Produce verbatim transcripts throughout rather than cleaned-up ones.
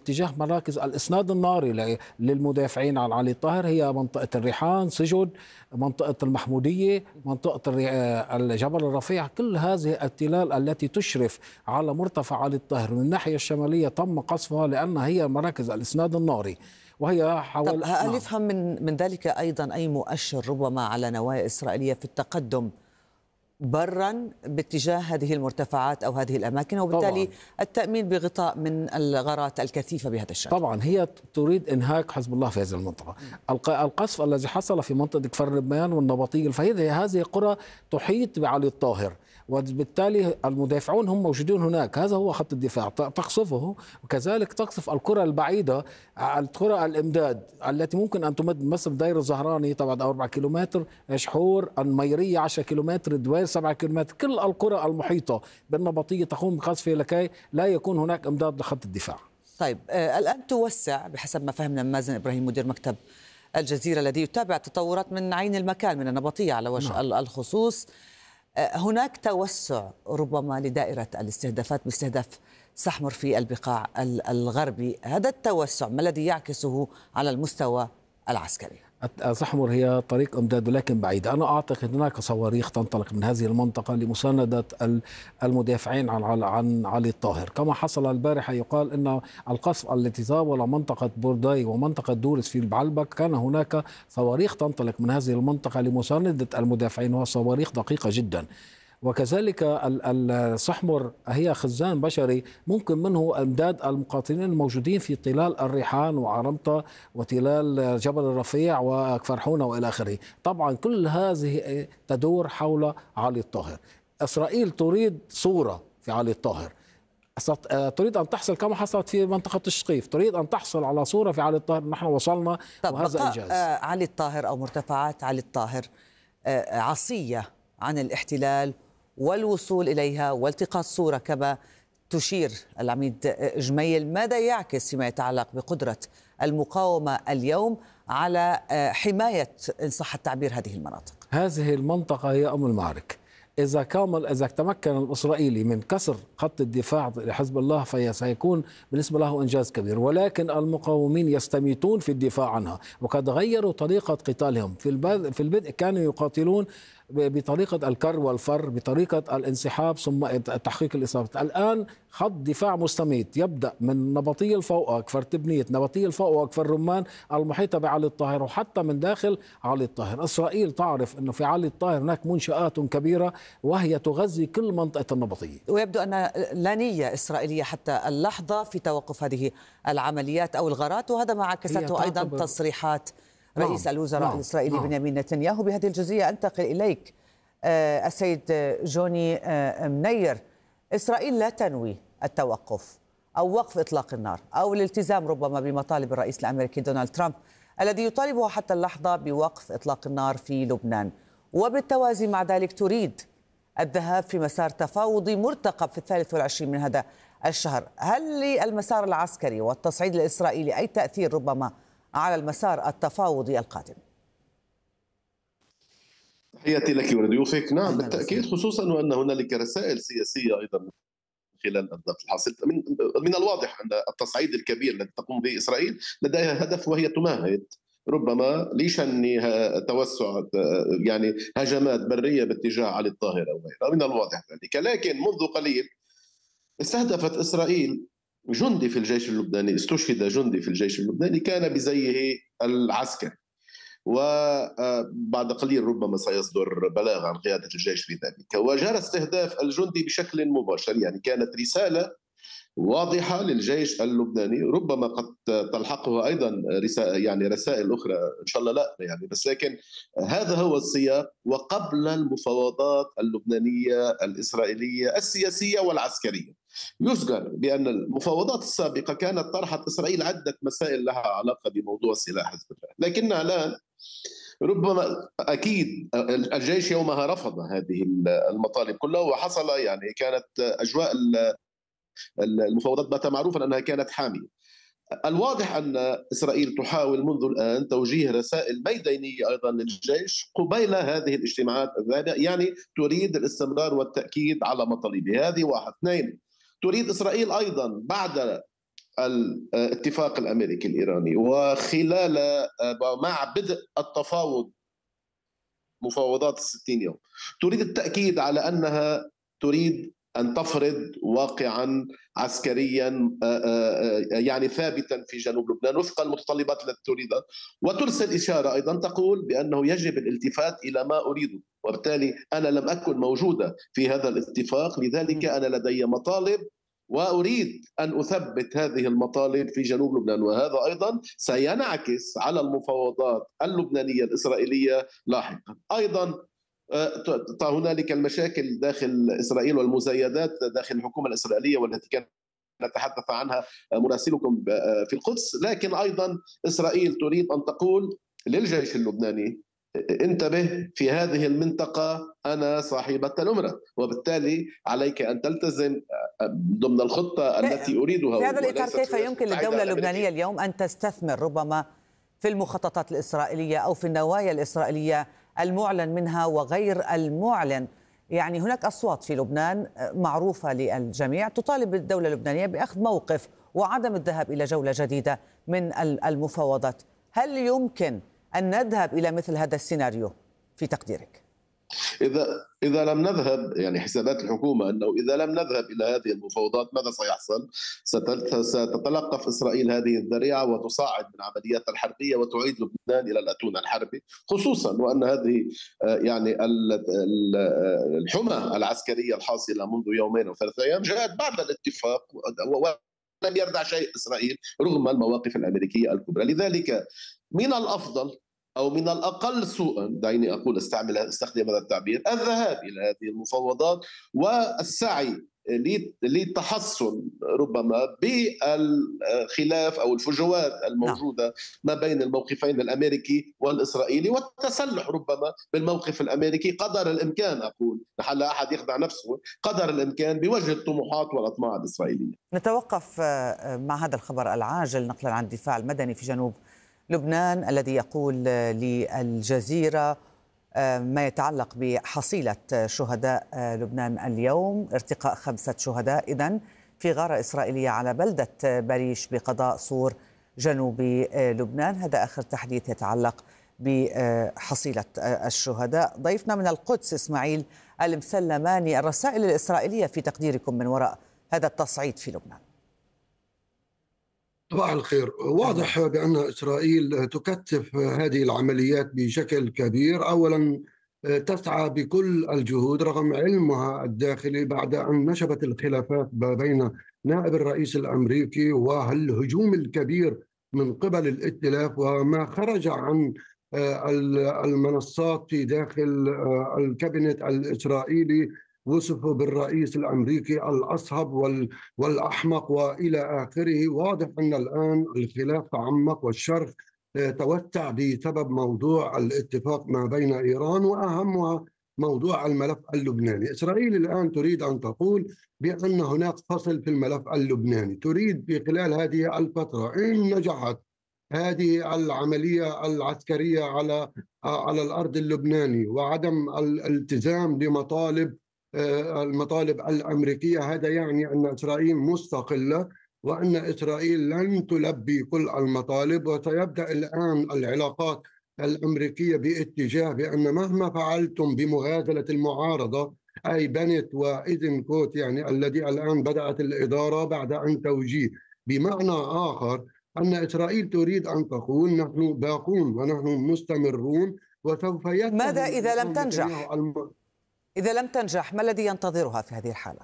باتجاه مراكز الإسناد الناري للمدافعين عن علي الطاهر، هي منطقة الريحان، سجد، منطقة المحمودية، منطقة الجبل الرفيع. كل هذه التلال التي تشرف على مرتفع علي الطاهر من الناحية الشمالية تم قصفها لأنها هي مراكز الإسناد الناري، وهي حوالي. طب هل نعم. يفهم من من ذلك أيضا أي مؤشر ربما على نوايا إسرائيلية في التقدم برا باتجاه هذه المرتفعات أو هذه الأماكن، وبالتالي طبعاً التأمين بغطاء من الغارات الكثيفة بهذا الشكل؟ طبعا هي تريد إنهاك حزب الله في هذه المنطقة. القصف الذي حصل في منطقة كفر الرمان والنبطية الفهيدة، هذه قرى تحيط بعلي الطاهر، وبالتالي المدافعون هم موجودون هناك. هذا هو خط الدفاع، تقصفه، وكذلك تقصف القرى البعيدة، القرى الإمداد التي ممكن أن تمد، مثل دير الزهراني طبعا أربعة كيلومتر، شحور، النميرية عشرة كيلومتر، دوير سبعة كيلومتر. كل القرى المحيطة بالنبطية تقوم بقصفه لكي لا يكون هناك إمداد لخط الدفاع. طيب آه الآن توسع بحسب ما فهمنا من مازن إبراهيم مدير مكتب الجزيرة الذي يتابع التطورات من عين المكان من النبطية على وجه نعم. الخصوص، آه هناك توسع ربما لدائرة الاستهدافات باستهداف سحمر في البقاع الغربي. هذا التوسع ما الذي يعكسه على المستوى العسكري؟ سحمر هي طريق امداد ولكن بعيدة. أنا أعتقد هناك صواريخ تنطلق من هذه المنطقة لمساندة المدافعين عن عن علي الطاهر، كما حصل البارحة. يقال أن القصف التي زاول منطقة بورداي ومنطقة دورس في البعلبك كان هناك صواريخ تنطلق من هذه المنطقة لمساندة المدافعين، وهي صواريخ دقيقة جدا. وكذلك السحمر هي خزان بشري ممكن منه امداد المقاتلين الموجودين في تلال الريحان وعرمطة وتلال جبل الرفيع وفرحونة والى اخره. طبعا كل هذه تدور حول علي الطاهر. اسرائيل تريد صورة في علي الطاهر، تريد أن تحصل كما حصلت في منطقة الشقيف، تريد أن تحصل على صورة في علي الطاهر. نحن وصلنا وهذا إنجاز. علي الطاهر أو مرتفعات علي الطاهر عصية عن الاحتلال والوصول إليها والتقاط صورة كما تشير العميد جميل. ماذا يعكس فيما يتعلق بقدرة المقاومة اليوم على حماية إن صح التعبير هذه المناطق؟ هذه المنطقة هي أم المعركة. إذا كامل إذا تمكن الإسرائيلي من كسر خط الدفاع لحزب الله فسيكون بالنسبة له إنجاز كبير، ولكن المقاومين يستميتون في الدفاع عنها، وقد غيروا طريقة قتالهم. في في البدء كانوا يقاتلون بطريقة الكر والفر، بطريقة الانسحاب ثم تحقيق الإصابة. الآن خط دفاع مستميت يبدأ من نبطية الفوقة، كفر تبنية، نبطية الفوقة، كفر رمان المحيطة بعلي الطاهر، وحتى من داخل علي الطاهر. إسرائيل تعرف أنه في علي الطاهر هناك منشآت كبيرة وهي تغذي كل منطقة النبطية، ويبدو أن لا نية إسرائيلية حتى اللحظة في توقف هذه العمليات أو الغارات، وهذا ما عكسته أيضا تصريحات رئيس نعم. الوزراء نعم. الإسرائيلي نعم. بنيامين نتنياهو. بهذه الجزئية أنتقل إليك آه السيد جوني آه منير. إسرائيل لا تنوي التوقف أو وقف إطلاق النار أو الالتزام ربما بمطالب الرئيس الأمريكي دونالد ترامب الذي يطالبه حتى اللحظة بوقف إطلاق النار في لبنان، وبالتوازي مع ذلك تريد الذهاب في مسار تفاوضي مرتقب في الثالث والعشرين من هذا الشهر. هل للمسار العسكري والتصعيد الإسرائيلي أي تأثير ربما على المسار التفاوضي القادم؟ تحياتي لك ولضيوفك. نعم بالتأكيد، خصوصا وأن هنالك رسائل سياسية أيضا خلال الضغط الحاصل. من, من الواضح أن التصعيد الكبير الذي تقوم به إسرائيل لديها هدف، وهي تمهد ربما لشن توسع يعني هجمات برية باتجاه علي الطاهر أو غيرها، من الواضح ذلك. لكن منذ قليل استهدفت إسرائيل جندي في الجيش اللبناني، استشهد جندي في الجيش اللبناني كان بزيه العسكري، وبعد قليل ربما سيصدر بلاغ عن قيادة الجيش في ذلك. وجرى استهداف الجندي بشكل مباشر، يعني كانت رسالة واضحة للجيش اللبناني، ربما قد تلحقه أيضا رسائل يعني رسائل أخرى إن شاء الله لا يعني، بس لكن هذا هو السياق. وقبل المفاوضات اللبنانية الإسرائيلية السياسية والعسكرية، يذكر بأن المفاوضات السابقة كانت طرحت إسرائيل عدة مسائل لها علاقة بموضوع سلاح حزب الله، لكنها الآن ربما أكيد الجيش يومها رفض هذه المطالب كلها، وحصل يعني كانت أجواء المفاوضات بات معروفا أنها كانت حامية. الواضح أن إسرائيل تحاول منذ الآن توجيه رسائل ميدانية أيضا للجيش قبيل هذه الاجتماعات، يعني تريد الاستمرار والتأكيد على مطالبها. هذه واحد. اثنين، تريد إسرائيل أيضا بعد الاتفاق الأمريكي الإيراني وخلال مع بدء التفاوض مفاوضات الستين يوم تريد التأكيد على أنها تريد أن تفرض واقعا عسكريا يعني ثابتا في جنوب لبنان وفق المتطلبات التي تريدها، وترسل إشارة أيضا تقول بأنه يجب الالتفات إلى ما أريده، وبالتالي أنا لم أكن موجودة في هذا الاتفاق، لذلك أنا لدي مطالب وأريد أن أثبت هذه المطالب في جنوب لبنان، وهذا أيضا سينعكس على المفاوضات اللبنانية الإسرائيلية لاحقا. أيضا هنالك المشاكل داخل إسرائيل والمزايدات داخل الحكومة الإسرائيلية والتي كان نتحدث عنها مراسلكم في القدس، لكن أيضا إسرائيل تريد أن تقول للجيش اللبناني انتبه، في هذه المنطقة أنا صاحبة الأمرة، وبالتالي عليك أن تلتزم ضمن الخطة التي أريدها. في هذا الإطار كيف يمكن للدولة اللبنانية اليوم أن تستثمر ربما في المخططات الإسرائيلية أو في النوايا الإسرائيلية المعلن منها وغير المعلن؟ يعني هناك أصوات في لبنان معروفة للجميع تطالب الدولة اللبنانية بأخذ موقف وعدم الذهاب إلى جولة جديدة من المفاوضات. هل يمكن أن نذهب إلى مثل هذا السيناريو في تقديرك؟ إذا إذا لم نذهب، يعني حسابات الحكومة أنه إذا لم نذهب إلى هذه المفاوضات ماذا سيحصل؟ ستتلقف إسرائيل هذه الذريعة وتصاعد من عملياتها الحربية وتعيد لبنان إلى الأتون الحربي، خصوصا وأن هذه يعني الحمى العسكرية الحاصلة منذ يومين أو ثلاثة أيام جاءت بعد الاتفاق ولم يردع شيء إسرائيل رغم المواقف الأمريكية الكبرى. لذلك من الأفضل أو من الأقل سوءا، دعيني أقول استعمل استخدم هذا التعبير، الذهاب إلى هذه المفاوضات والسعي للتحصن ربما بالخلاف أو الفجوات الموجودة ما بين الموقفين الأمريكي والإسرائيلي، والتسلح ربما بالموقف الأمريكي قدر الإمكان، أقول لعل أحد يخدع نفسه، قدر الإمكان بوجه الطموحات والأطماع الإسرائيلية. نتوقف مع هذا الخبر العاجل نقلا عن الدفاع المدني في جنوب لبنان الذي يقول للجزيرة ما يتعلق بحصيلة شهداء لبنان اليوم، ارتقاء خمسة شهداء إذن في غارة إسرائيلية على بلدة بريش بقضاء سور جنوب لبنان. هذا آخر تحديث يتعلق بحصيلة الشهداء. ضيفنا من القدس إسماعيل المسلماني، الرسائل الإسرائيلية في تقديركم من وراء هذا التصعيد في لبنان؟ صباح الخير. واضح بأن إسرائيل تكثف هذه العمليات بشكل كبير. أولا تسعى بكل الجهود رغم علمها الداخلي بعد أن نشبت الخلافات بين نائب الرئيس الأمريكي والهجوم الكبير من قبل الائتلاف وما خرج عن المنصات في داخل الكابينت الإسرائيلي وصفه بالرئيس الأمريكي الأصهب والأحمق وإلى آخره. واضح أن الآن الخلاف تعمق والشرخ توسع بسبب موضوع الاتفاق ما بين إيران وأهمها موضوع الملف اللبناني. إسرائيل الآن تريد أن تقول بأن هناك فصل في الملف اللبناني، تريد في خلال هذه الفترة إن نجحت هذه العملية العسكرية على على الأرض اللبناني وعدم الالتزام بمطالب المطالب الأمريكية، هذا يعني أن إسرائيل مستقلة وأن إسرائيل لن تلبي كل المطالب، وسيبدأ الآن العلاقات الأمريكية باتجاه بأن مهما فعلتم بمغازلة المعارضة، أي بنت وإيزنكوت يعني الذي الآن بدأت الإدارة بعد أن توجيه، بمعنى آخر أن إسرائيل تريد أن تقول نحن باقون ونحن مستمرون وسوف يتم. ماذا إذا لم تنجح؟ الم... إذا لم تنجح ما الذي ينتظرها في هذه الحالة؟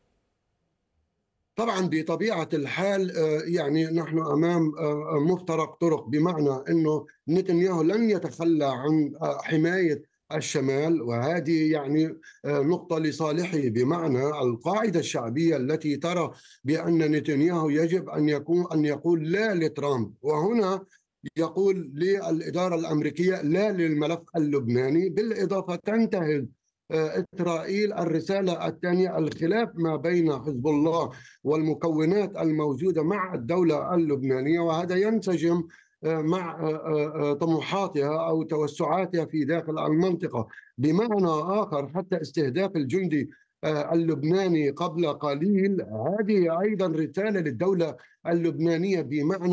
طبعا بطبيعة الحال يعني نحن أمام مفترق طرق، بمعنى أنه نتنياهو لن يتخلى عن حماية الشمال، وهذه يعني نقطة لصالحه، بمعنى القاعدة الشعبية التي ترى بأن نتنياهو يجب أن يكون أن يقول لا لترامب، وهنا يقول للإدارة الأمريكية لا للملف اللبناني. بالإضافة تنتهز إسرائيل الرسالة الثانية، الخلاف ما بين حزب الله والمكونات الموجودة مع الدولة اللبنانية، وهذا ينسجم مع طموحاتها أو توسعاتها في داخل المنطقة. بمعنى آخر حتى استهداف الجندي اللبناني قبل قليل، هذه أيضا رسالة للدولة اللبنانية بمعنى